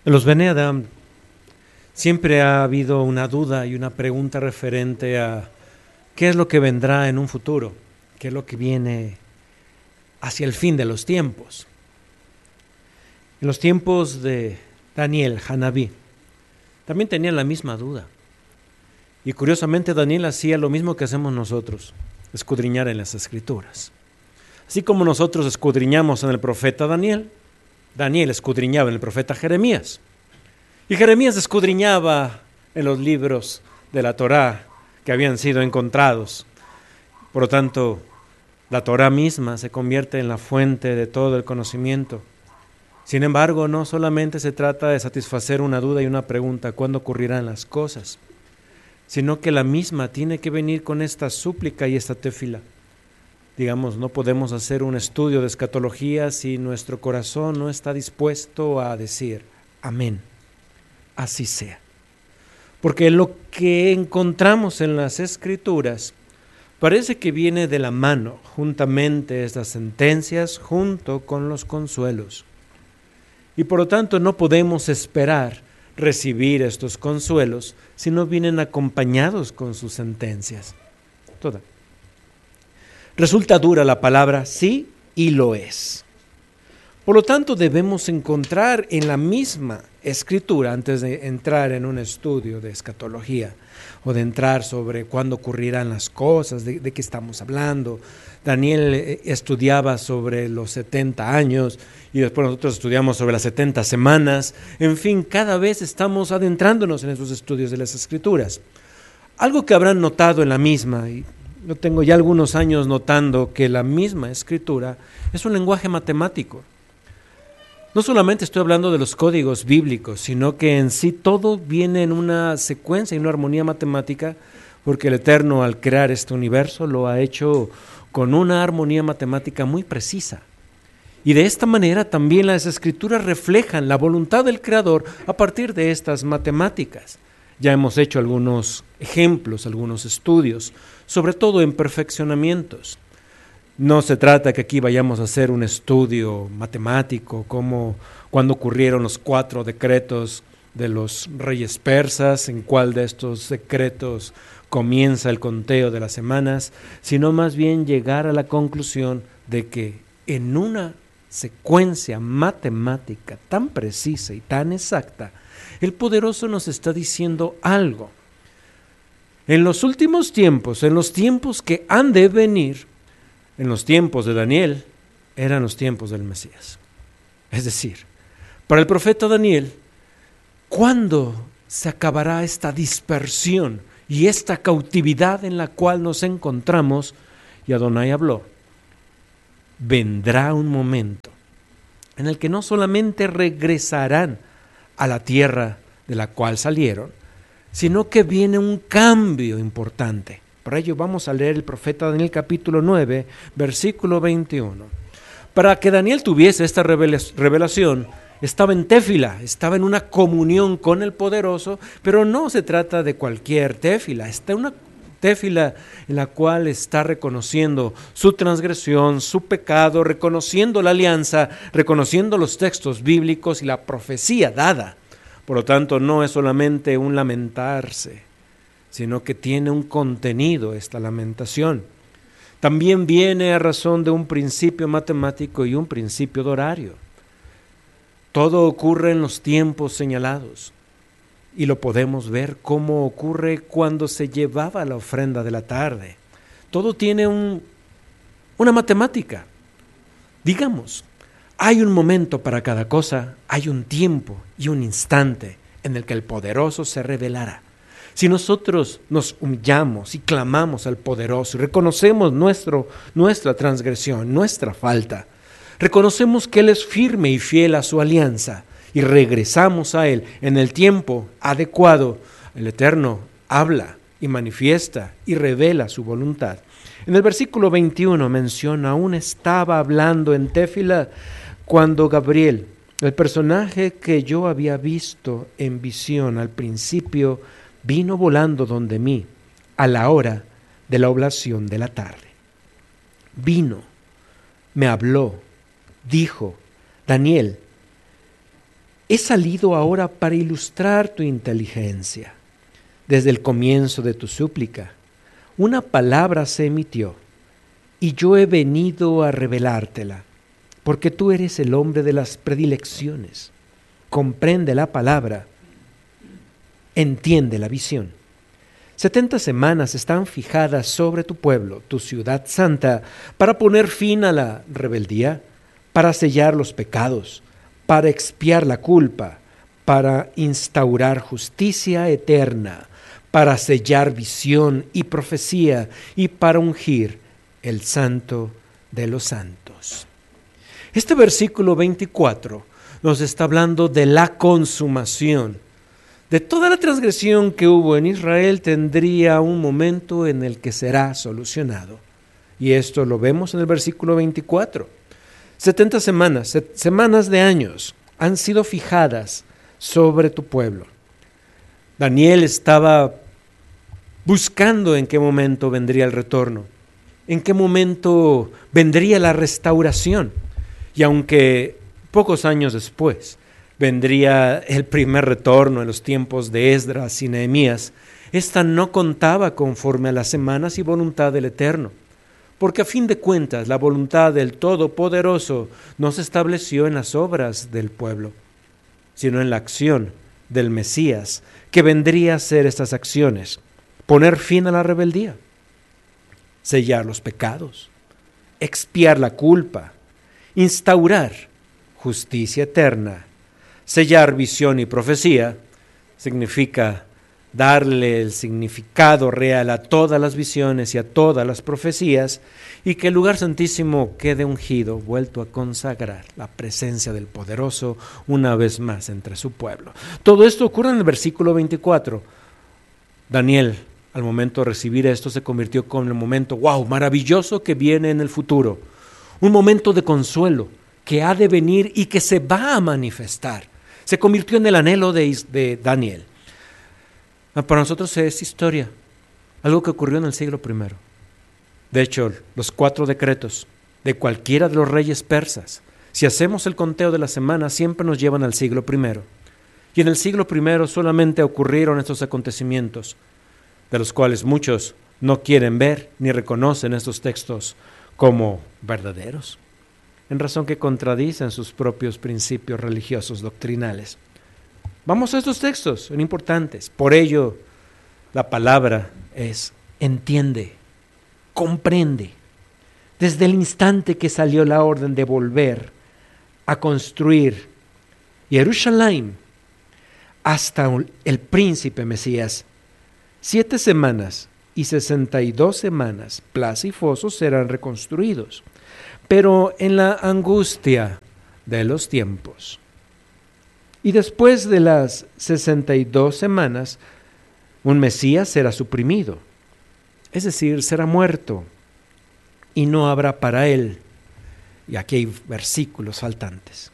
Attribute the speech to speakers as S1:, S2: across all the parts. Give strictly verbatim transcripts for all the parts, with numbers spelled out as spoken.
S1: En los Bnei Adam siempre ha habido una duda y una pregunta referente a qué es lo que vendrá en un futuro, qué es lo que viene hacia el fin de los tiempos. En los tiempos de Daniel, Hanabí, también tenían la misma duda. Y curiosamente Daniel hacía lo mismo que hacemos nosotros, escudriñar en las Escrituras. Así como nosotros escudriñamos en el profeta Daniel, Daniel escudriñaba en el profeta Jeremías. Y Jeremías escudriñaba en los libros de la Torá que habían sido encontrados. Por lo tanto, la Torá misma se convierte en la fuente de todo el conocimiento. Sin embargo, no solamente se trata de satisfacer una duda y una pregunta, ¿cuándo ocurrirán las cosas?, sino que la misma tiene que venir con esta súplica y esta tefila. Digamos, no podemos hacer un estudio de escatología si nuestro corazón no está dispuesto a decir, amén, así sea. Porque lo que encontramos en las Escrituras parece que viene de la mano, juntamente estas sentencias, junto con los consuelos. Y por lo tanto no podemos esperar recibir estos consuelos si no vienen acompañados con sus sentencias. Toda. Resulta dura la palabra sí y lo es. Por lo tanto debemos encontrar en la misma Escritura, antes de entrar en un estudio de escatología o de entrar sobre cuándo ocurrirán las cosas, de, de qué estamos hablando. Daniel estudiaba sobre los setenta años y después nosotros estudiamos sobre las setenta semanas. En fin, cada vez estamos adentrándonos en esos estudios de las Escrituras. Algo que habrán notado en la misma, y yo tengo ya algunos años notando que la misma Escritura es un lenguaje matemático. No solamente estoy hablando de los códigos bíblicos, sino que en sí todo viene en una secuencia y una armonía matemática, porque el Eterno al crear este universo lo ha hecho con una armonía matemática muy precisa. Y de esta manera también las Escrituras reflejan la voluntad del Creador a partir de estas matemáticas. Ya hemos hecho algunos ejemplos, algunos estudios, sobre todo en perfeccionamientos. No se trata que aquí vayamos a hacer un estudio matemático como cuando ocurrieron los cuatro decretos de los reyes persas, en cuál de estos decretos comienza el conteo de las semanas, sino más bien llegar a la conclusión de que en una secuencia matemática tan precisa y tan exacta, el Poderoso nos está diciendo algo. En los últimos tiempos, en los tiempos que han de venir, en los tiempos de Daniel, eran los tiempos del Mesías. Es decir, para el profeta Daniel, ¿cuándo se acabará esta dispersión y esta cautividad en la cual nos encontramos? Y Adonai habló, vendrá un momento en el que no solamente regresarán a la tierra de la cual salieron, sino que viene un cambio importante. Por ello vamos a leer el profeta Daniel capítulo nueve, versículo veintiuno. Para que Daniel tuviese esta revelación, estaba en tefila, estaba en una comunión con el Poderoso, pero no se trata de cualquier tefila, está en una tefila en la cual está reconociendo su transgresión, su pecado, reconociendo la alianza, reconociendo los textos bíblicos y la profecía dada. Por lo tanto, no es solamente un lamentarse, sino que tiene un contenido esta lamentación. También viene a razón de un principio matemático y un principio de horario. Todo ocurre en los tiempos señalados, y lo podemos ver cómo ocurre cuando se llevaba la ofrenda de la tarde. Todo tiene un, una matemática. Digamos, hay un momento para cada cosa, hay un tiempo y un instante en el que el Poderoso se revelará. Si nosotros nos humillamos y clamamos al Poderoso y reconocemos nuestro, nuestra transgresión, nuestra falta, reconocemos que Él es firme y fiel a su alianza y regresamos a Él en el tiempo adecuado, el Eterno habla y manifiesta y revela su voluntad. En el versículo veintiuno menciona, aún estaba hablando en Tefila cuando Gabriel, el personaje que yo había visto en visión al principio, vino volando donde mí a la hora de la oblación de la tarde. Vino, me habló, dijo, Daniel, he salido ahora para ilustrar tu inteligencia. Desde el comienzo de tu súplica, una palabra se emitió, y yo he venido a revelártela, porque tú eres el hombre de las predilecciones. Comprende la palabra, entiende la visión. Setenta semanas están fijadas sobre tu pueblo, tu ciudad santa, para poner fin a la rebeldía, para sellar los pecados, para expiar la culpa, para instaurar justicia eterna, para sellar visión y profecía y para ungir el santo de los santos. Este versículo veinticuatro nos está hablando de la consumación. De toda la transgresión que hubo en Israel tendría un momento en el que será solucionado. Y esto lo vemos en el versículo veinticuatro. setenta semanas, se- semanas de años han sido fijadas sobre tu pueblo. Daniel estaba buscando en qué momento vendría el retorno, en qué momento vendría la restauración. Y aunque pocos años después vendría el primer retorno en los tiempos de Esdras y Nehemías, esta no contaba conforme a las semanas y voluntad del Eterno, porque a fin de cuentas la voluntad del Todopoderoso no se estableció en las obras del pueblo, sino en la acción del Mesías, que vendría a hacer estas acciones: poner fin a la rebeldía, sellar los pecados, expiar la culpa, instaurar justicia eterna. Sellar visión y profecía significa darle el significado real a todas las visiones y a todas las profecías, y que el lugar santísimo quede ungido, vuelto a consagrar la presencia del Poderoso una vez más entre su pueblo. Todo esto ocurre en el versículo veinticuatro. Daniel, al momento de recibir esto, se convirtió con el momento, wow, maravilloso que viene en el futuro. Un momento de consuelo que ha de venir y que se va a manifestar. Se convirtió en el anhelo de, de Daniel. Para nosotros es historia, algo que ocurrió en el siglo primero. De hecho, los cuatro decretos de cualquiera de los reyes persas, si hacemos el conteo de la semana, siempre nos llevan al siglo primero. Y en el siglo primero solamente ocurrieron estos acontecimientos, de los cuales muchos no quieren ver ni reconocen estos textos como verdaderos, en razón que contradicen sus propios principios religiosos doctrinales. Vamos a estos textos, son importantes. Por ello, la palabra es entiende, comprende. Desde el instante que salió la orden de volver a construir Jerusalén hasta el príncipe Mesías, siete semanas y sesenta y dos semanas, plaza y foso serán reconstruidos. Pero en la angustia de los tiempos. Y después de las sesenta y dos semanas, un Mesías será suprimido, es decir, será muerto, y no habrá para él, y aquí hay versículos faltantes,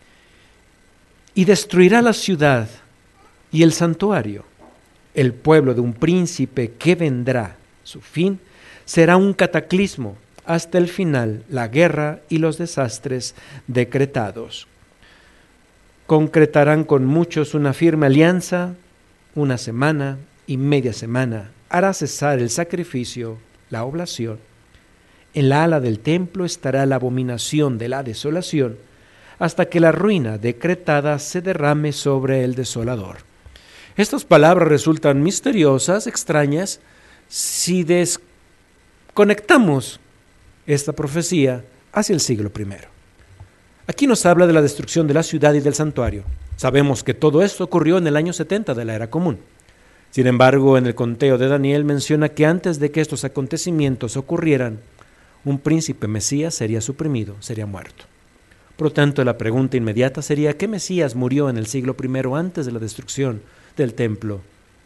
S1: y destruirá la ciudad y el santuario. El pueblo de un príncipe que vendrá, su fin será un cataclismo, hasta el final, la guerra y los desastres decretados. Concretarán con muchos una firme alianza, una semana y media semana hará cesar el sacrificio, la oblación. En la ala del templo estará la abominación de la desolación, hasta que la ruina decretada se derrame sobre el desolador. Estas palabras resultan misteriosas, extrañas, si desconectamos esta profecía hacia el siglo primero. Aquí nos habla de la destrucción de la ciudad y del santuario. Sabemos que todo esto ocurrió en el año setenta de la era común. Sin embargo, en el conteo de Daniel menciona que antes de que estos acontecimientos ocurrieran, un príncipe Mesías sería suprimido, sería muerto. Por lo tanto, la pregunta inmediata sería: ¿qué Mesías murió en el siglo primero antes de la destrucción del templo?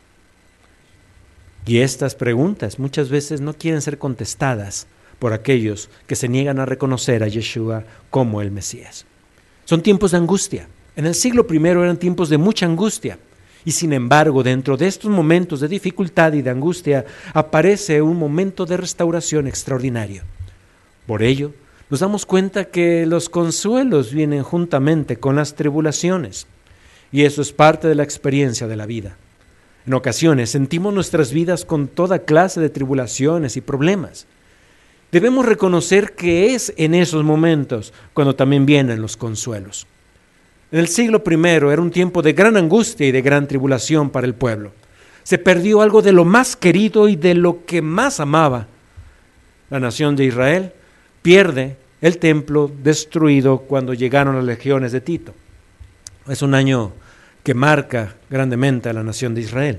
S1: Y estas preguntas muchas veces no quieren ser contestadas por aquellos que se niegan a reconocer a Yeshua como el Mesías. Son tiempos de angustia. En el siglo primero eran tiempos de mucha angustia. Y sin embargo, dentro de estos momentos de dificultad y de angustia, aparece un momento de restauración extraordinario. Por ello, nos damos cuenta que los consuelos vienen juntamente con las tribulaciones. y eso es parte de la experiencia de la vida. En ocasiones sentimos nuestras vidas con toda clase de tribulaciones y problemas. Debemos reconocer que es en esos momentos cuando también vienen los consuelos. En el siglo primero era un tiempo de gran angustia y de gran tribulación para el pueblo. Se perdió algo de lo más querido y de lo que más amaba. La nación de Israel pierde el templo destruido cuando llegaron las legiones de Tito. Es un año que marca grandemente a la nación de Israel.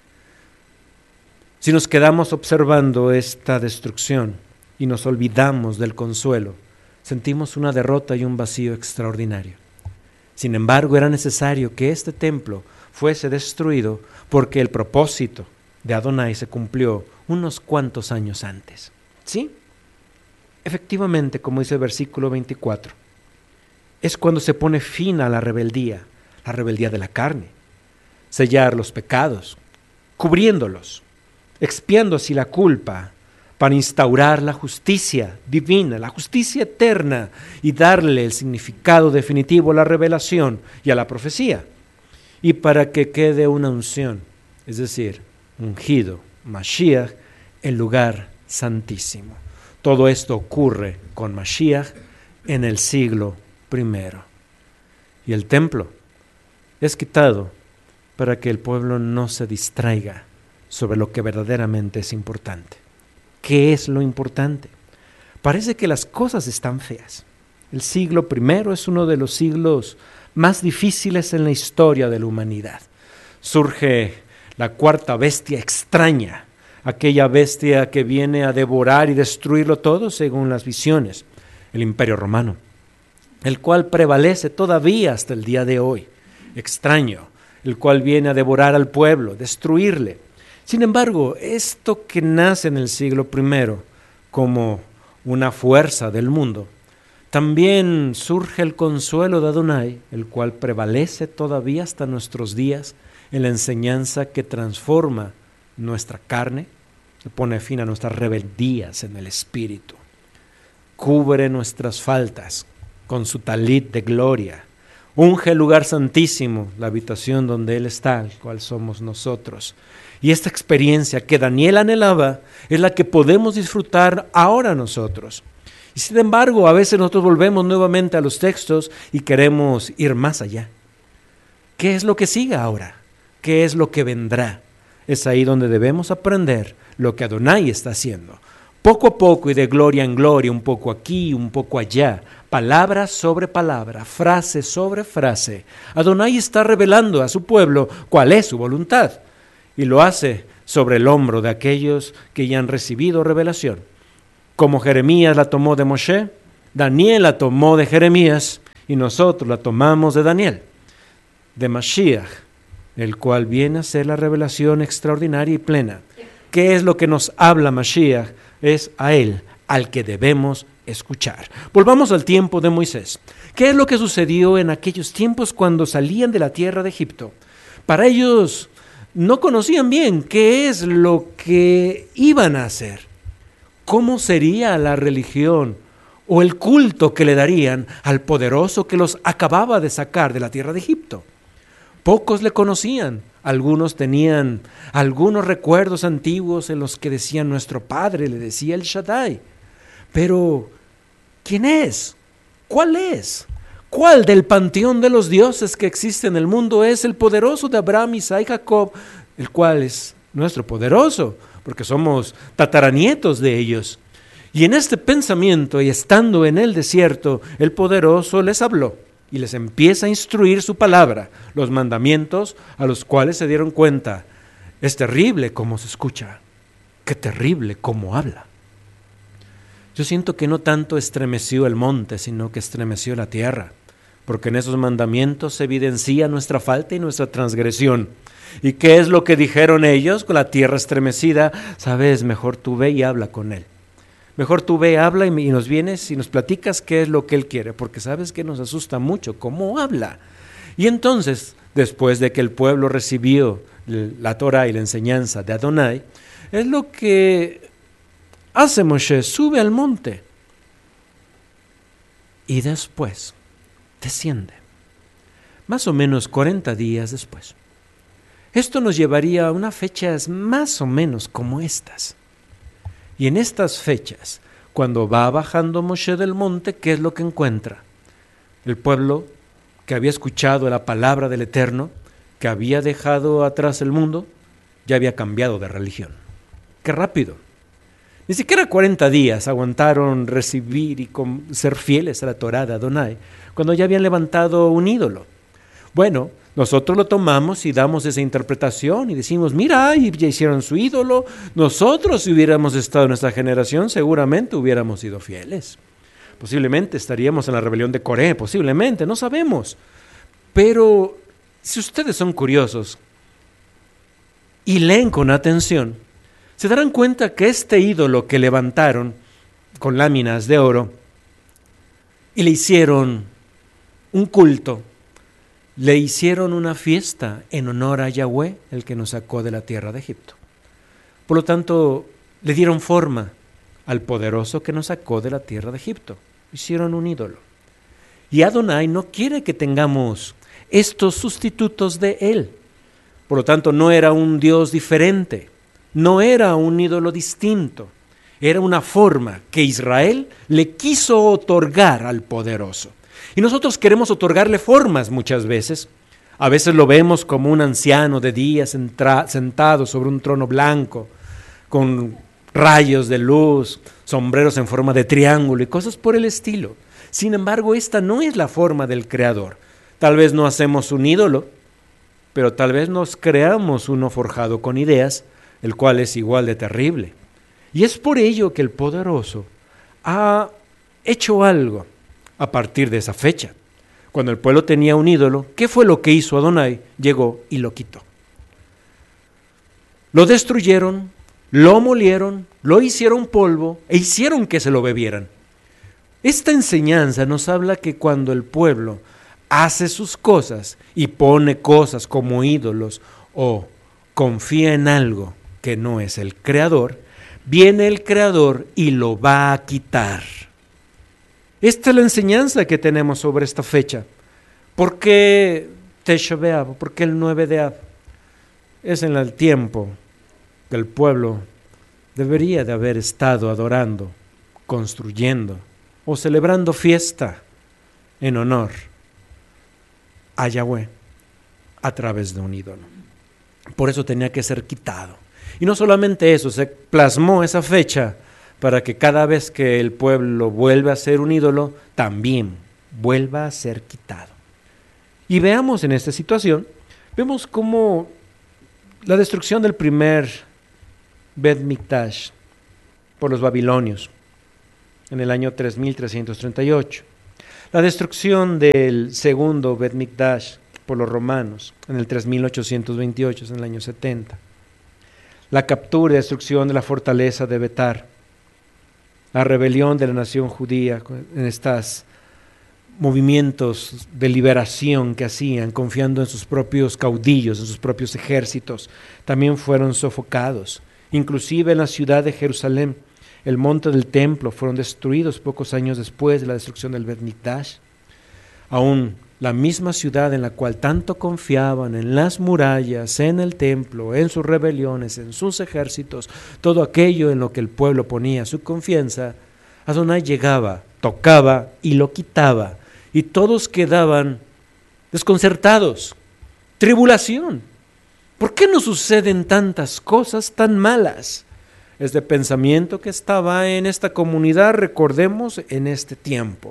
S1: Si nos quedamos observando esta destrucción y nos olvidamos del consuelo, sentimos una derrota y un vacío extraordinario. Sin embargo, era necesario que este templo fuese destruido porque el propósito de Adonai se cumplió unos cuantos años antes. ¿Sí? Efectivamente, como dice el versículo veinticuatro, es cuando se pone fin a la rebeldía, la rebeldía de la carne, sellar los pecados, cubriéndolos, expiando así la culpa, para instaurar la justicia divina, la justicia eterna, y darle el significado definitivo a la revelación y a la profecía, y para que quede una unción, es decir, ungido, Mashiach, el lugar santísimo. Todo esto ocurre con Mashiach en el siglo primero. Y el templo es quitado para que el pueblo no se distraiga sobre lo que verdaderamente es importante. ¿Qué es lo importante? Parece que las cosas están feas. El siglo primero es uno de los siglos más difíciles en la historia de la humanidad. Surge la cuarta bestia extraña, aquella bestia que viene a devorar y destruirlo todo según las visiones, el Imperio Romano, el cual prevalece todavía hasta el día de hoy, extraño, el cual viene a devorar al pueblo, destruirle. Sin embargo, esto que nace en el siglo primero como una fuerza del mundo, también surge el consuelo de Adonai, el cual prevalece todavía hasta nuestros días en la enseñanza que transforma nuestra carne, que pone fin a nuestras rebeldías en el espíritu, cubre nuestras faltas con su talit de gloria, unge el lugar santísimo, la habitación donde Él está, el cual somos nosotros. Y esta experiencia que Daniel anhelaba es la que podemos disfrutar ahora nosotros. Y sin embargo, a veces nosotros volvemos nuevamente a los textos y queremos ir más allá. ¿Qué es lo que sigue ahora? ¿Qué es lo que vendrá? Es ahí donde debemos aprender lo que Adonai está haciendo. Poco a poco y de gloria en gloria, un poco aquí, un poco allá, palabra sobre palabra, frase sobre frase, Adonai está revelando a su pueblo cuál es su voluntad. Y lo hace sobre el hombro de aquellos que ya han recibido revelación. Como Jeremías la tomó de Moshe, Daniel la tomó de Jeremías y nosotros la tomamos de Daniel, de Mashiach, el cual viene a ser la revelación extraordinaria y plena. ¿Qué es lo que nos habla Mashiach? Es a Él al que debemos escuchar. Volvamos al tiempo de Moisés. ¿Qué es lo que sucedió en aquellos tiempos cuando salían de la tierra de Egipto? Para ellos no conocían bien qué es lo que iban a hacer, cómo sería la religión o el culto que le darían al poderoso que los acababa de sacar de la tierra de Egipto. Pocos le conocían, algunos tenían algunos recuerdos antiguos en los que decían nuestro padre, le decía el Shaddai. Pero, ¿quién es? ¿Cuál es? ¿Cuál del panteón de los dioses que existe en el mundo es el poderoso de Abraham, Isaac y Jacob, el cual es nuestro poderoso, porque somos tataranietos de ellos? Y en este pensamiento y estando en el desierto, el poderoso les habló y les empieza a instruir su palabra, los mandamientos a los cuales se dieron cuenta. Es terrible cómo se escucha, qué terrible cómo habla. Yo siento que no tanto estremeció el monte, sino que estremeció la tierra, porque en esos mandamientos se evidencia nuestra falta y nuestra transgresión. ¿Y qué es lo que dijeron ellos con la tierra estremecida? Sabes, mejor tú ve y habla con él. Mejor tú ve, habla y nos vienes y nos platicas qué es lo que él quiere, porque sabes que nos asusta mucho cómo habla. Y entonces, después de que el pueblo recibió la Torah y la enseñanza de Adonai, es lo que hace Moshe, sube al monte y después desciende. más o menos cuarenta días después. Esto nos llevaría a unas fechas más o menos como estas. Y en estas fechas, cuando va bajando Moshe del monte, ¿qué es lo que encuentra? El pueblo que había escuchado la palabra del Eterno, que había dejado atrás el mundo, ya había cambiado de religión. ¡Qué rápido! Ni siquiera cuarenta días aguantaron recibir y ser fieles a la Torá de Adonai, cuando ya habían levantado un ídolo. Bueno, nosotros lo tomamos y damos esa interpretación y decimos, mira, y ya hicieron su ídolo. Nosotros, si hubiéramos estado en nuestra generación, seguramente hubiéramos sido fieles. Posiblemente estaríamos en la rebelión de Coré, posiblemente, no sabemos. Pero si ustedes son curiosos y leen con atención, se darán cuenta que este ídolo que levantaron con láminas de oro y le hicieron un culto, le hicieron una fiesta en honor a Yahweh, el que nos sacó de la tierra de Egipto. Por lo tanto, le dieron forma al poderoso que nos sacó de la tierra de Egipto. Hicieron un ídolo. Y Adonai no quiere que tengamos estos sustitutos de él. Por lo tanto, no era un Dios diferente, no era un ídolo distinto, era una forma que Israel le quiso otorgar al poderoso. Y nosotros queremos otorgarle formas muchas veces. A veces lo vemos como un anciano de día centra- sentado sobre un trono blanco, con rayos de luz, sombreros en forma de triángulo y cosas por el estilo. Sin embargo, esta no es la forma del Creador. Tal vez no hacemos un ídolo, pero tal vez nos creamos uno forjado con ideas, el cual es igual de terrible. Y es por ello que el poderoso ha hecho algo a partir de esa fecha. Cuando el pueblo tenía un ídolo, ¿qué fue lo que hizo Adonai? Llegó y lo quitó. Lo destruyeron, lo molieron, lo hicieron polvo e hicieron que se lo bebieran. Esta enseñanza nos habla que cuando el pueblo hace sus cosas y pone cosas como ídolos o confía en algo que no es el Creador, viene el Creador y lo va a quitar. Esta es la enseñanza que tenemos sobre esta fecha. ¿Por qué Tisha B'Av? ¿Por qué el nueve de Av? Es en el tiempo que el pueblo debería de haber estado adorando, construyendo o celebrando fiesta en honor a Yahweh a través de un ídolo. Por eso tenía que ser quitado. Y no solamente eso, se plasmó esa fecha para que cada vez que el pueblo vuelva a ser un ídolo, también vuelva a ser quitado. Y veamos en esta situación, vemos cómo la destrucción del primer Bet Mikdash por los babilonios en el año tres mil trescientos treinta y ocho, la destrucción del segundo Bet Mikdash por los romanos en el tres mil ochocientos veintiocho, en el año setenta, la captura y destrucción de la fortaleza de Betar, la rebelión de la nación judía en estos movimientos de liberación que hacían, confiando en sus propios caudillos, en sus propios ejércitos, también fueron sofocados. Inclusive en la ciudad de Jerusalén, el monte del templo fueron destruidos pocos años después de la destrucción del Bet Mikdash. Aún la misma ciudad en la cual tanto confiaban, en las murallas, en el templo, en sus rebeliones, en sus ejércitos, todo aquello en lo que el pueblo ponía su confianza, Adonai llegaba, tocaba y lo quitaba, y todos quedaban desconcertados. Tribulación. ¿Por qué nos suceden tantas cosas tan malas? Este pensamiento que estaba en esta comunidad, recordemos, en este tiempo.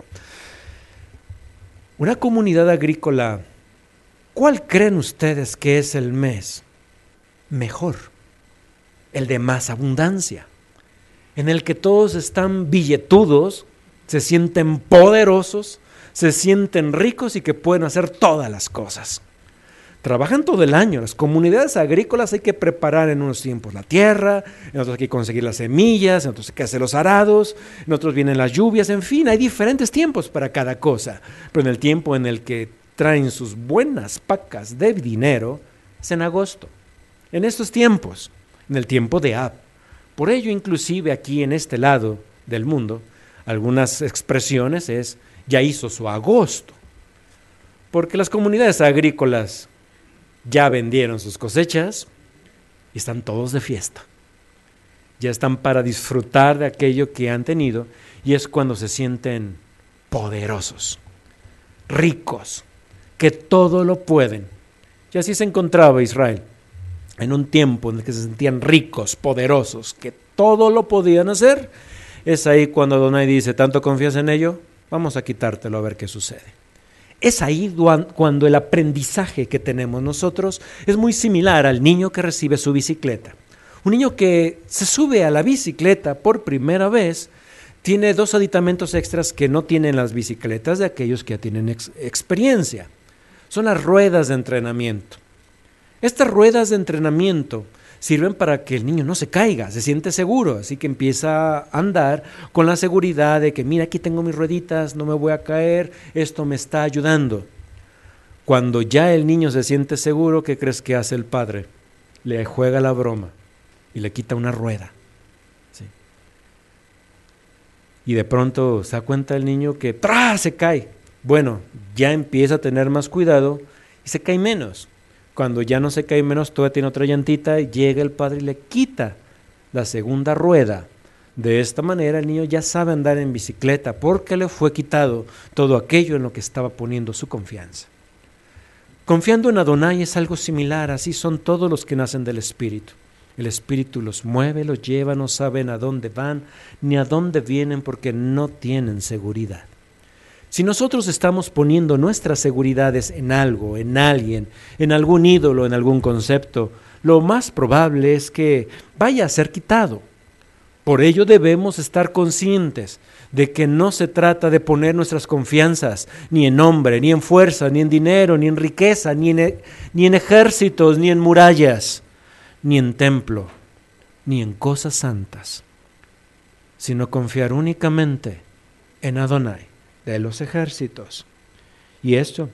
S1: Una comunidad agrícola, ¿cuál creen ustedes que es el mes mejor? El de más abundancia, en el que todos están billetudos, se sienten poderosos, se sienten ricos y que pueden hacer todas las cosas. Trabajan todo el año. Las comunidades agrícolas hay que preparar en unos tiempos la tierra, en otros hay que conseguir las semillas, en otros hay que hacer los arados, en otros vienen las lluvias, en fin, hay diferentes tiempos para cada cosa. Pero en el tiempo en el que traen sus buenas pacas de dinero es en agosto. En estos tiempos, en el tiempo de Ab. Por ello, inclusive aquí en este lado del mundo, algunas expresiones es, ya hizo su agosto. porque las comunidades agrícolas ya vendieron sus cosechas y están todos de fiesta. Ya están para disfrutar de aquello que han tenido, y es cuando se sienten poderosos, ricos, que todo lo pueden. Y así se encontraba Israel, en un tiempo en el que se sentían ricos, poderosos, que todo lo podían hacer. Es ahí cuando Adonai dice, ¿tanto confías en ello? Vamos a quitártelo a ver qué sucede. Es ahí cuando el aprendizaje que tenemos nosotros es muy similar al niño que recibe su bicicleta. Un niño que se sube a la bicicleta por primera vez tiene dos aditamentos extras que no tienen las bicicletas de aquellos que ya tienen ex- experiencia. Son las ruedas de entrenamiento. Estas ruedas de entrenamiento sirven para que el niño no se caiga, se siente seguro, así que empieza a andar con la seguridad de que mira, aquí tengo mis rueditas, no me voy a caer, esto me está ayudando. Cuando ya el niño se siente seguro, ¿qué crees que hace el padre? Le juega la broma y le quita una rueda. ¿Sí? Y de pronto se da cuenta el niño que ¡tras! Se cae. Bueno, ya empieza a tener más cuidado y se cae menos. Cuando ya no se cae menos, todavía tiene otra llantita, y llega el padre y le quita la segunda rueda. De esta manera el niño ya sabe andar en bicicleta porque le fue quitado todo aquello en lo que estaba poniendo su confianza. Confiando en Adonai es algo similar, así son todos los que nacen del Espíritu. El Espíritu los mueve, los lleva, no saben a dónde van ni a dónde vienen porque no tienen seguridad. Si nosotros estamos poniendo nuestras seguridades en algo, en alguien, en algún ídolo, en algún concepto, lo más probable es que vaya a ser quitado. Por ello debemos estar conscientes de que no se trata de poner nuestras confianzas ni en hombre, ni en fuerza, ni en dinero, ni en riqueza, ni en, ni en ejércitos, ni en murallas, ni en templo, ni en cosas santas, sino confiar únicamente en Adonai de los ejércitos. Y esto,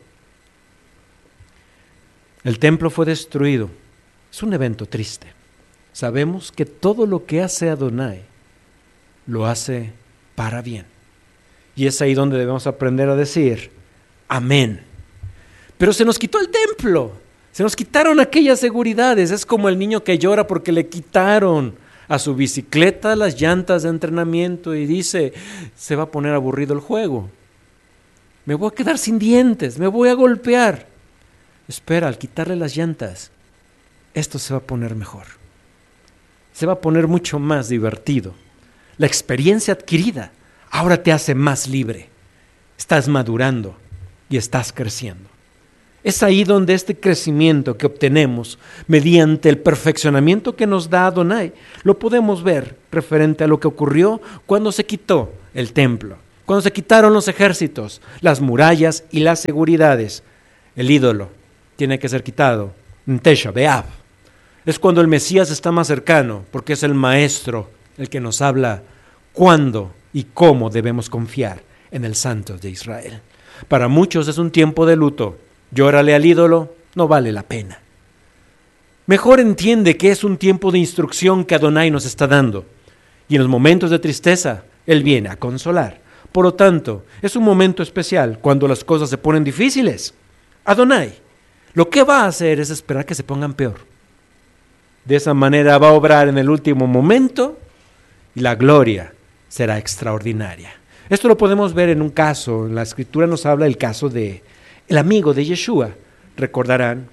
S1: el templo fue destruido, es un evento triste. Sabemos que todo lo que hace Adonai lo hace para bien. Y es ahí donde debemos aprender a decir amén. Pero se nos quitó el templo, se nos quitaron aquellas seguridades. Es como el niño que llora porque le quitaron a su bicicleta las llantas de entrenamiento y dice, se va a poner aburrido el juego. Me voy a quedar sin dientes, me voy a golpear. Espera, al quitarle las llantas, esto se va a poner mejor. Se va a poner mucho más divertido. La experiencia adquirida ahora te hace más libre. Estás madurando y estás creciendo. Es ahí donde este crecimiento que obtenemos mediante el perfeccionamiento que nos da Adonai, lo podemos ver referente a lo que ocurrió cuando se quitó el templo, cuando se quitaron los ejércitos, las murallas y las seguridades. El ídolo tiene que ser quitado en Tesha B'Av. Es cuando el Mesías está más cercano, porque es el Maestro el que nos habla cuándo y cómo debemos confiar en el Santo de Israel. Para muchos es un tiempo de luto. Llórale al ídolo, no vale la pena. Mejor entiende que es un tiempo de instrucción que Adonai nos está dando. Y en los momentos de tristeza, Él viene a consolar. Por lo tanto, es un momento especial cuando las cosas se ponen difíciles. Adonai, lo que va a hacer es esperar que se pongan peor. De esa manera va a obrar en el último momento y la gloria será extraordinaria. Esto lo podemos ver en un caso, en la Escritura nos habla del caso de el amigo de Yeshua, recordarán,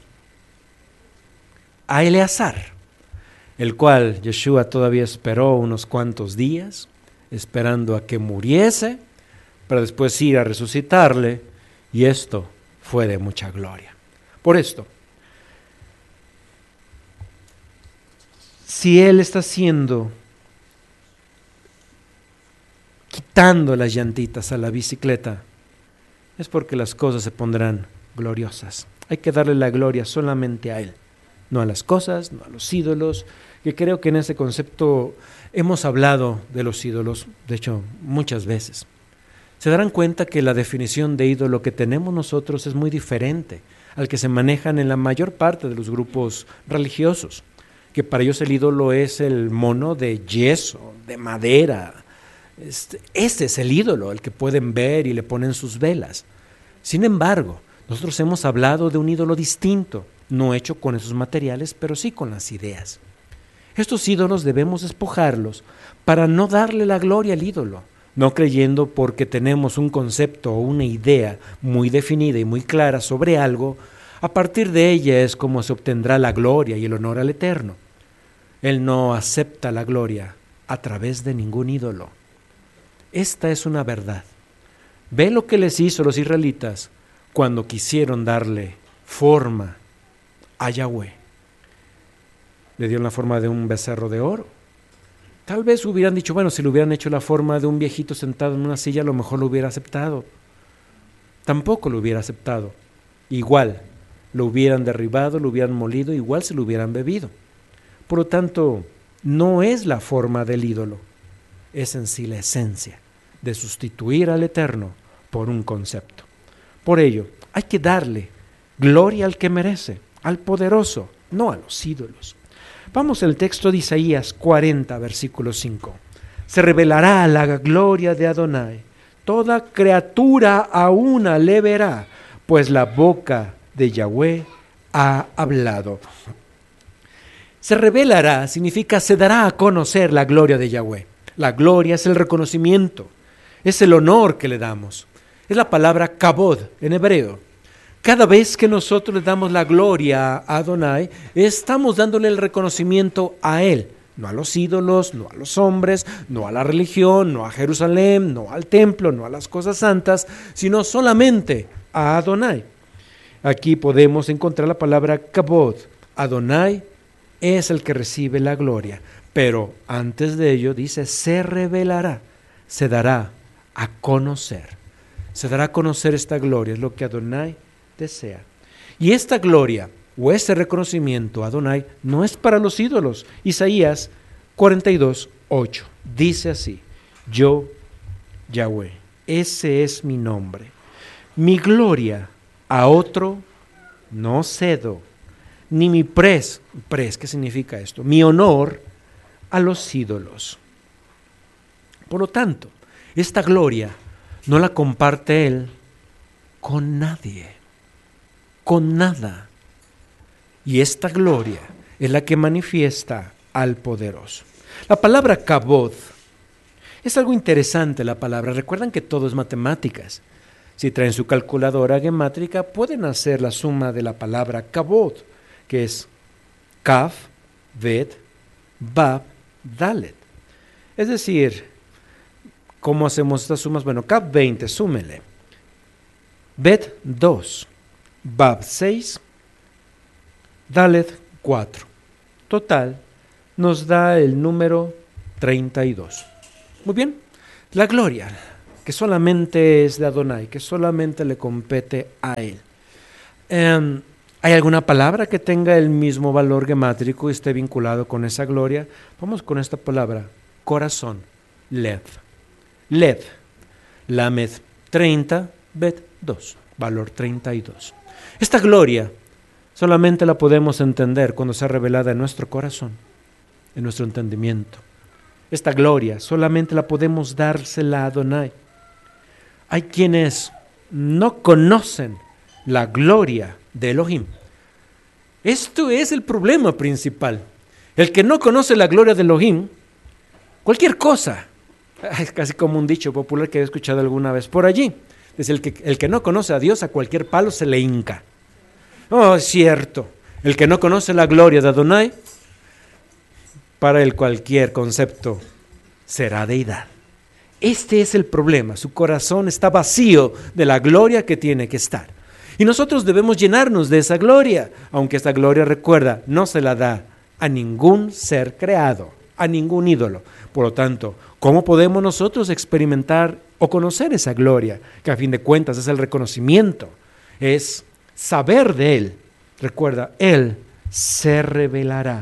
S1: a Eleazar, el cual Yeshua todavía esperó unos cuantos días, esperando a que muriese, para después ir a resucitarle, y esto fue de mucha gloria. Por esto, si Él está haciendo, quitando las llantitas a la bicicleta, es porque las cosas se pondrán gloriosas. Hay que darle la gloria solamente a Él, no a las cosas, no a los ídolos, que creo que en ese concepto hemos hablado de los ídolos, de hecho, muchas veces. Se darán cuenta que la definición de ídolo que tenemos nosotros es muy diferente al que se manejan en la mayor parte de los grupos religiosos, que para ellos el ídolo es el mono de yeso, de madera. Este, ese es el ídolo, el que pueden ver y le ponen sus velas. Sin embargo, Nosotros hemos hablado de un ídolo distinto, no hecho con esos materiales, pero sí con las ideas. Estos ídolos debemos despojarlos para no darle la gloria al ídolo, no creyendo porque tenemos un concepto o una idea muy definida y muy clara sobre algo, a partir de ella es como se obtendrá la gloria y el honor al Eterno. Él no acepta la gloria a través de ningún ídolo. Esta es una verdad. Ve lo que les hizo los israelitas cuando quisieron darle forma a Yahweh. Le dieron la forma de un becerro de oro. Tal vez hubieran dicho, bueno, si le hubieran hecho la forma de un viejito sentado en una silla, a lo mejor lo hubiera aceptado. Tampoco lo hubiera aceptado. Igual, lo hubieran derribado, lo hubieran molido, igual se lo hubieran bebido. Por lo tanto, no es la forma del ídolo, es en sí la esencia de sustituir al Eterno por un concepto. Por ello, hay que darle gloria al que merece, al poderoso, no a los ídolos. Vamos al texto de Isaías cuarenta, versículo cinco. Se revelará la gloria de Adonai, toda criatura a una le verá, pues la boca de Yahweh ha hablado. Se revelará significa se dará a conocer la gloria de Yahweh. La gloria es el reconocimiento, es el honor que le damos. Es la palabra kabod en hebreo. Cada vez que nosotros le damos la gloria a Adonai, estamos dándole el reconocimiento a Él, no a los ídolos, no a los hombres, no a la religión, no a Jerusalén, no al templo, no a las cosas santas, sino solamente a Adonai. Aquí podemos encontrar la palabra kabod. Adonai es el que recibe la gloria, pero antes de ello dice, se revelará, se dará a conocer. Se dará a conocer esta gloria, es lo que Adonai desea. Y esta gloria o este reconocimiento a Adonai no es para los ídolos. Isaías cuarenta y dos, ocho dice así: yo, Yahweh, ese es mi nombre. Mi gloria a otro no cedo, ni mi pres, pres, ¿qué significa esto? Mi honor a los ídolos. Por lo tanto, esta gloria no la comparte Él con nadie, con nada. Y esta gloria es la que manifiesta al poderoso. La palabra kabod es algo interesante, la palabra. Recuerdan que todo es matemáticas. Si traen su calculadora gemátrica, pueden hacer la suma de la palabra kabod, que es Kaf, Bet, Bab, Dalet. Es decir, ¿cómo hacemos estas sumas? Bueno, Kaf veinte, súmele. Bet dos, Bab seis, Dalet cuatro. Total, nos da el número treinta y dos. Muy bien, la gloria, que solamente es de Adonai, que solamente le compete a Él. Um, ¿Hay alguna palabra que tenga el mismo valor gemátrico y esté vinculado con esa gloria? Vamos con esta palabra, corazón, lev. Lev, lamed treinta, bet dos, valor treinta y dos. Esta gloria solamente la podemos entender cuando sea revelada en nuestro corazón, en nuestro entendimiento. Esta gloria solamente la podemos dársela a Adonai. Hay quienes no conocen la gloria de Elohim. Esto es el problema principal. El que no conoce la gloria de Elohim, cualquier cosa, es casi como un dicho popular que he escuchado alguna vez por allí, es el que, el que no conoce a Dios a cualquier palo se le hinca. Oh, es cierto, el que no conoce la gloria de Adonai, para él cualquier concepto será deidad. Este es el problema, su corazón está vacío de la gloria que tiene que estar. Y nosotros debemos llenarnos de esa gloria, aunque esta gloria, recuerda, no se la da a ningún ser creado, a ningún ídolo. Por lo tanto, ¿cómo podemos nosotros experimentar o conocer esa gloria? Que a fin de cuentas es el reconocimiento, es saber de Él. Recuerda, Él se revelará.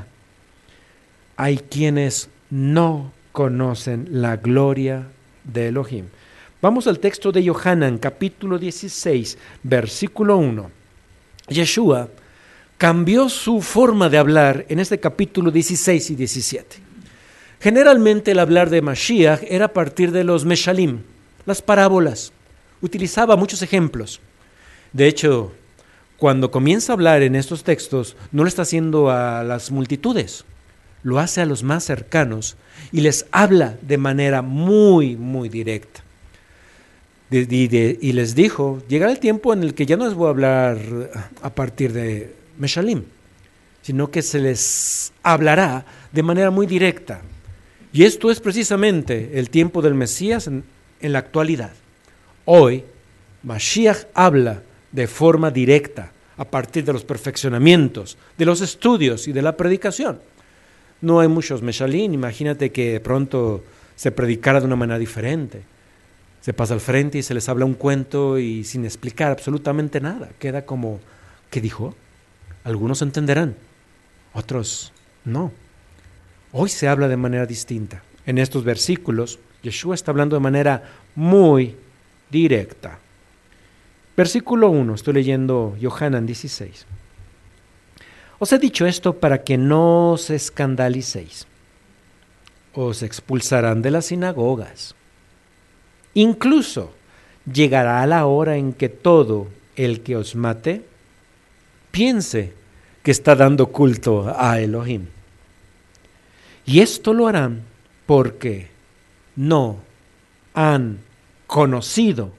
S1: Hay quienes no conocen la gloria de Elohim. Vamos al texto de Yohanan, capítulo dieciséis, versículo uno. Yeshua cambió su forma de hablar en este capítulo dieciséis y diecisiete. Generalmente el hablar de Mashiach era a partir de los meshalim, las parábolas. Utilizaba muchos ejemplos. De hecho, cuando comienza a hablar en estos textos, no lo está haciendo a las multitudes, lo hace a los más cercanos y les habla de manera muy, muy directa. De, de, de, y les dijo, llegará el tiempo en el que ya no les voy a hablar a partir de Meshalim, sino que se les hablará de manera muy directa. Y esto es precisamente el tiempo del Mesías en, en la actualidad. Hoy, Mashiach habla de forma directa a partir de los perfeccionamientos, de los estudios y de la predicación. No hay muchos Meshalim, imagínate que de pronto se predicara de una manera diferente. Se pasa al frente y se les habla un cuento y sin explicar absolutamente nada. Queda como, ¿qué dijo? Algunos entenderán, otros no. Hoy se habla de manera distinta. En estos versículos, Yeshua está hablando de manera muy directa. Versículo uno, estoy leyendo Yohanan dieciséis. Os he dicho esto para que no os escandalicéis. Os expulsarán de las sinagogas. Incluso llegará la hora en que todo el que os mate piense que está dando culto a Elohim. Y esto lo harán porque no han conocido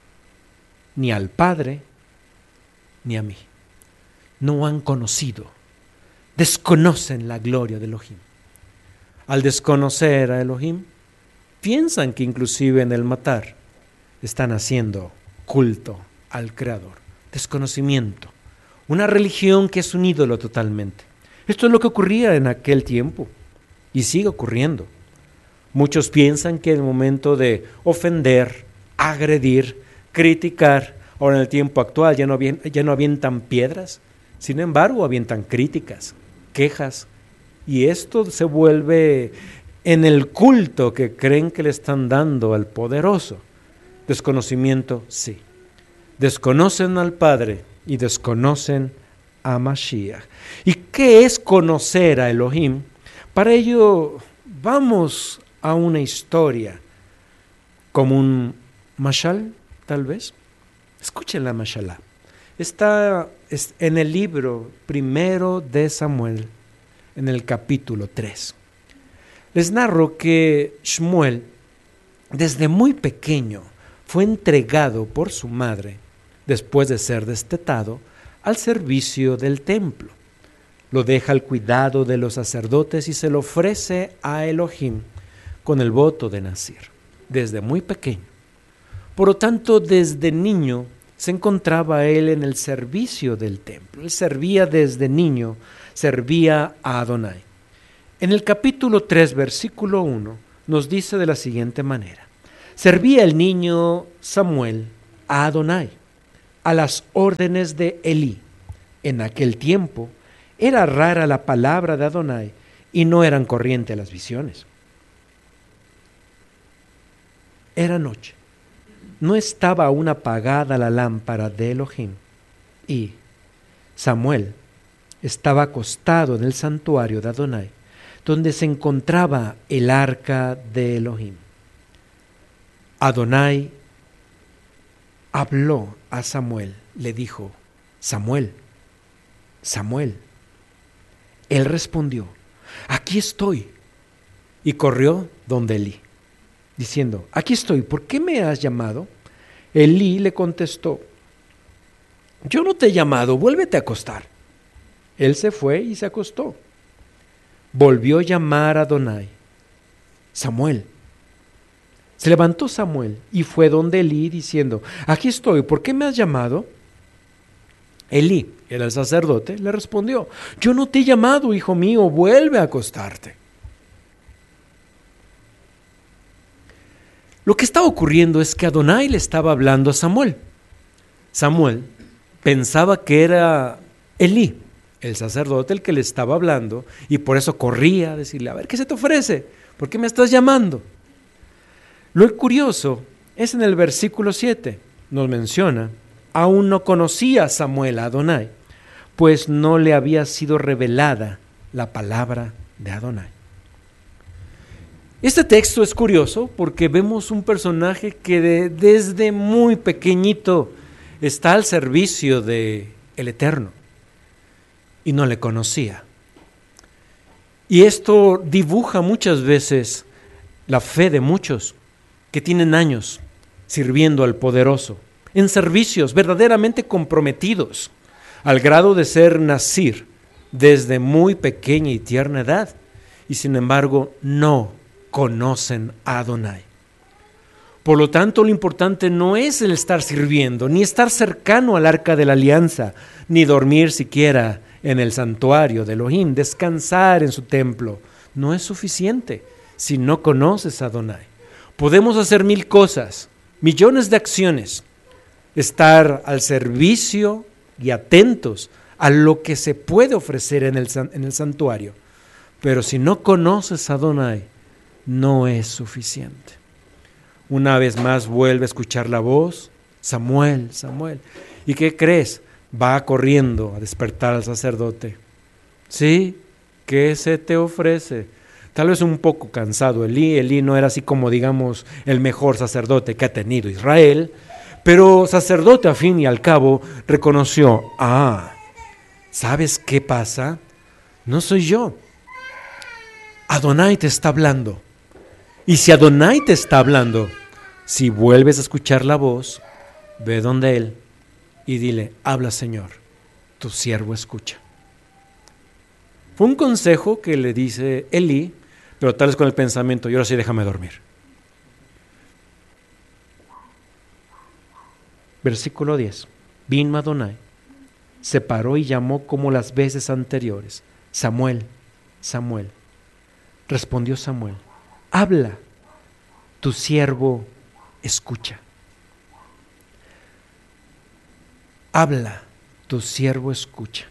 S1: ni al Padre ni a mí. No han conocido, desconocen la gloria de Elohim. Al desconocer a Elohim, piensan que inclusive en el matar están haciendo culto al Creador. Desconocimiento. Una religión que es un ídolo totalmente. Esto es lo que ocurría en aquel tiempo y sigue ocurriendo. Muchos piensan que en el momento de ofender, agredir, criticar, ahora en el tiempo actual ya no, avien, ya no avientan piedras, sin embargo avientan críticas, quejas, y esto se vuelve en el culto que creen que le están dando al poderoso. Desconocimiento, sí. Desconocen al Padre y desconocen a Mashiach. ¿Y qué es conocer a Elohim? Para ello vamos a una historia, como un mashal, tal vez. Escuchen la mashalá. Está en el libro primero de Samuel, en el capítulo tres. Les narro que Shmuel, desde muy pequeño, fue entregado por su madre, después de ser destetado, al servicio del templo. Lo deja al cuidado de los sacerdotes y se lo ofrece a Elohim con el voto de Nazir, desde muy pequeño. Por lo tanto, desde niño se encontraba él en el servicio del templo. Él servía desde niño, servía a Adonai. En el capítulo tres, versículo uno, nos dice de la siguiente manera: servía el niño Samuel a Adonai, a las órdenes de Elí. En aquel tiempo era rara la palabra de Adonai y no eran corrientes las visiones. Era noche. No estaba aún apagada la lámpara de Elohim, y Samuel estaba acostado en el santuario de Adonai, donde se encontraba el arca de Elohim. Adonai habló a Samuel, le dijo: Samuel, Samuel. Él respondió: aquí estoy. Y corrió donde Elí, diciendo: aquí estoy, ¿por qué me has llamado? Elí le contestó: yo no te he llamado, vuélvete a acostar. Él se fue y se acostó. Volvió a llamar a Adonai: Samuel. Se levantó Samuel y fue donde Elí diciendo: aquí estoy, ¿por qué me has llamado? Elí, era el sacerdote, le respondió: yo no te he llamado, hijo mío, vuelve a acostarte. Lo que estaba ocurriendo es que Adonai le estaba hablando a Samuel. Samuel pensaba que era Elí, el sacerdote, el que le estaba hablando, y por eso corría a decirle: a ver, ¿qué se te ofrece? ¿Por qué me estás llamando? Lo curioso es en el versículo siete, nos menciona: aún no conocía Samuel a Adonai, pues no le había sido revelada la palabra de Adonai. Este texto es curioso porque vemos un personaje que de, desde muy pequeñito está al servicio de el Eterno y no le conocía. Y esto dibuja muchas veces la fe de muchos que tienen años sirviendo al Poderoso, en servicios verdaderamente comprometidos, al grado de ser nazir desde muy pequeña y tierna edad, y sin embargo no conocen a Adonai. Por lo tanto, lo importante no es el estar sirviendo, ni estar cercano al arca de la alianza, ni dormir siquiera en el santuario de Elohim, descansar en su templo. No es suficiente si no conoces a Adonai. Podemos hacer mil cosas, millones de acciones, estar al servicio y atentos a lo que se puede ofrecer en el, en el santuario. Pero si no conoces a Adonai, no es suficiente. Una vez más vuelve a escuchar la voz, Samuel, Samuel. ¿Y qué crees? Va corriendo a despertar al sacerdote. ¿Sí? ¿Qué se te ofrece? Tal vez un poco cansado Elí. Elí no era así como, digamos, el mejor sacerdote que ha tenido Israel, pero sacerdote a fin y al cabo reconoció, ah, ¿sabes qué pasa? No soy yo. Adonai te está hablando. Y si Adonai te está hablando, si vuelves a escuchar la voz, ve donde él y dile, habla Señor, tu siervo escucha. Fue un consejo que le dice Elí, pero tal vez con el pensamiento, y ahora sí déjame dormir. Versículo diez. Vino Adonai, se paró y llamó como las veces anteriores. Samuel, Samuel. Respondió Samuel, habla, tu siervo escucha. Habla, tu siervo escucha.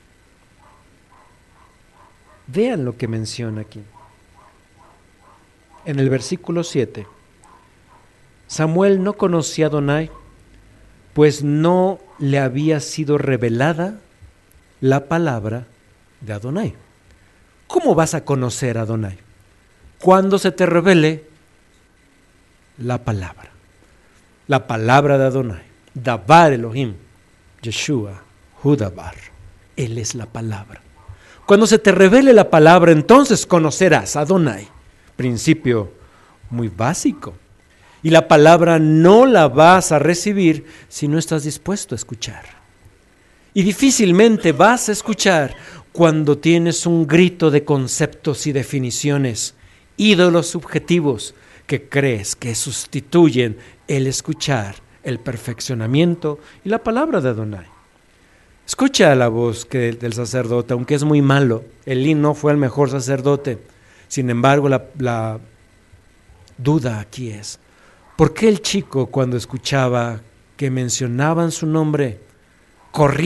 S1: Vean lo que menciona aquí. En el versículo siete, Samuel no conocía a Adonai, pues no le había sido revelada la palabra de Adonai. ¿Cómo vas a conocer a Adonai? Cuando se te revele la palabra. La palabra de Adonai. Dabar Elohim, Yeshua, Hudabar. Él es la palabra. Cuando se te revele la palabra, entonces conocerás a Adonai. Principio muy básico. Y la palabra no la vas a recibir si no estás dispuesto a escuchar. Y difícilmente vas a escuchar cuando tienes un grito de conceptos y definiciones, ídolos subjetivos que crees que sustituyen el escuchar, el perfeccionamiento y la palabra de Adonai. Escucha la voz que, del sacerdote, aunque es muy malo. Elí no fue el mejor sacerdote. Sin embargo, la, la duda aquí es, ¿por qué el chico cuando escuchaba que mencionaban su nombre corría